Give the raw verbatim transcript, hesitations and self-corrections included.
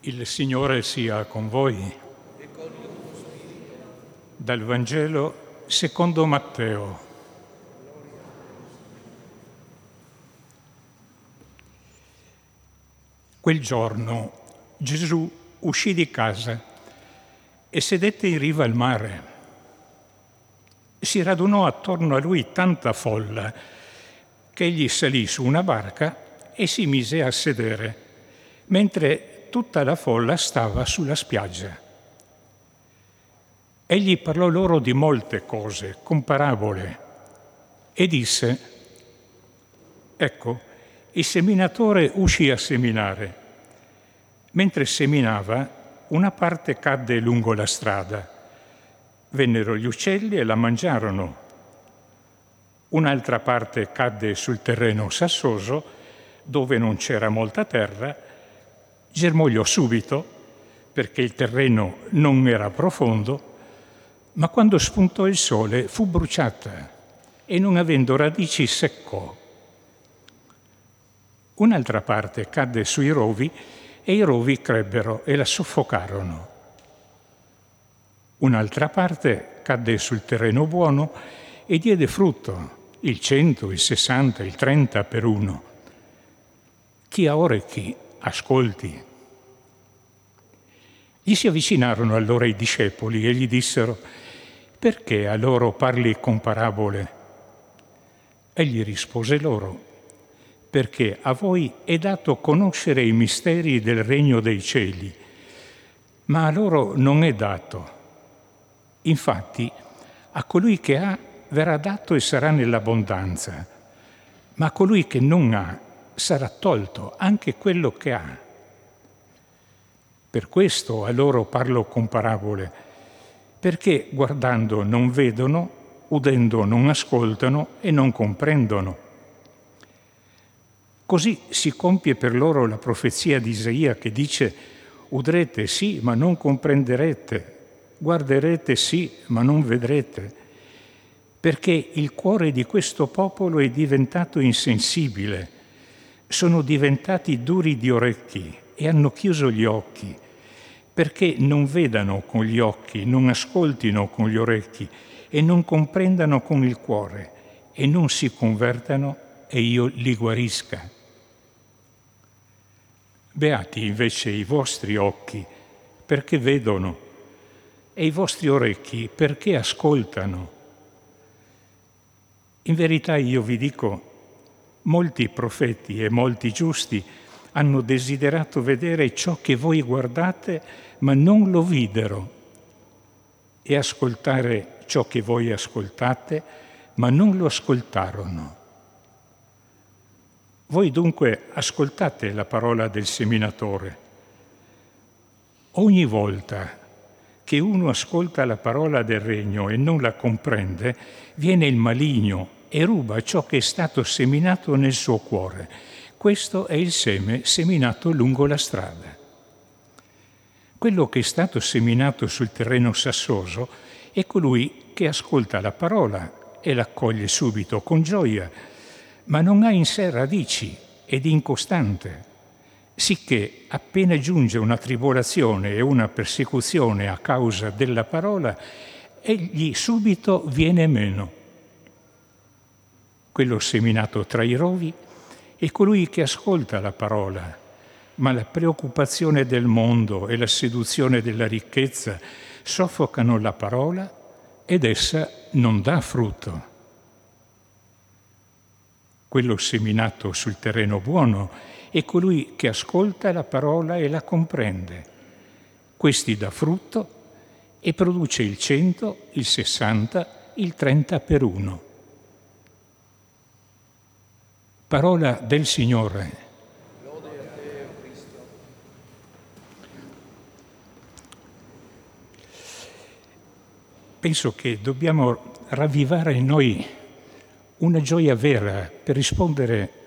Il Signore sia con voi. Dal Vangelo secondo Matteo. Quel giorno Gesù uscì di casa e sedette in riva al mare. Si radunò attorno a lui tanta folla che egli salì su una barca e si mise a sedere, mentre tutta la folla stava sulla spiaggia. Egli parlò loro di molte cose, con parabole, e disse: «Ecco, il seminatore uscì a seminare. Mentre seminava, una parte cadde lungo la strada. Vennero gli uccelli e la mangiarono. Un'altra parte cadde sul terreno sassoso, dove non c'era molta terra. Germogliò subito, perché il terreno non era profondo, ma quando spuntò il sole fu bruciata e, non avendo radici, seccò. Un'altra parte cadde sui rovi e i rovi crebbero e la soffocarono. Un'altra parte cadde sul terreno buono e diede frutto, il cento, il sessanta, il trenta per uno. Chi ha orecchi, ascolti. Gli si avvicinarono allora i discepoli e gli dissero: «Perché a loro parli con parabole?» Egli rispose loro: «Perché a voi è dato conoscere i misteri del regno dei cieli, ma a loro non è dato. Infatti, a colui che ha verrà dato e sarà nell'abbondanza, ma a colui che non ha sarà tolto anche quello che ha. Per questo a loro parlo con parabole, perché guardando non vedono, udendo non ascoltano e non comprendono. Così si compie per loro la profezia di Isaia che dice: udrete sì, ma non comprenderete, guarderete sì, ma non vedrete, perché il cuore di questo popolo è diventato insensibile, sono diventati duri di orecchi e hanno chiuso gli occhi, perché non vedano con gli occhi, non ascoltino con gli orecchi e non comprendano con il cuore e non si convertano e io li guarisca. Beati invece i vostri occhi, perché vedono, e i vostri orecchi, perché ascoltano. In verità io vi dico, molti profeti e molti giusti hanno desiderato vedere ciò che voi guardate, ma non lo videro, e ascoltare ciò che voi ascoltate, ma non lo ascoltarono. Voi dunque ascoltate la parola del seminatore. Ogni volta che uno ascolta la parola del regno e non la comprende, viene il maligno e ruba ciò che è stato seminato nel suo cuore. Questo è il seme seminato lungo la strada. Quello che è stato seminato sul terreno sassoso è colui che ascolta la parola e l'accoglie subito con gioia, ma non ha in sé radici ed è incostante, sicché appena giunge una tribolazione e una persecuzione a causa della parola, egli subito viene meno. Quello seminato tra i rovi è colui che ascolta la parola, ma la preoccupazione del mondo e la seduzione della ricchezza soffocano la parola ed essa non dà frutto. Quello seminato sul terreno buono è colui che ascolta la parola e la comprende. Questi dà frutto e produce il cento, il sessanta, il trenta per uno. Parola del Signore. Lode a te, o Cristo. Penso che dobbiamo ravvivare in noi una gioia vera per rispondere